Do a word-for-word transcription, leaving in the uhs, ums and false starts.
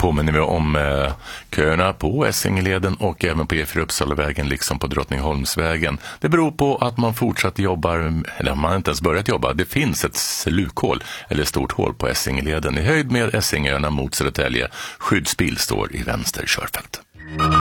påminner vi om eh, köerna på Essingeleden och även på E fyra Uppsalavägen liksom på Drottningholmsvägen. Det beror på att man fortsatt jobbar, eller man har inte ens börjat jobba. Det finns ett slukhål eller stort hål på Essingeleden i höjd med Essingöarna mot Södertälje. Skyddsbil står i vänster körfält.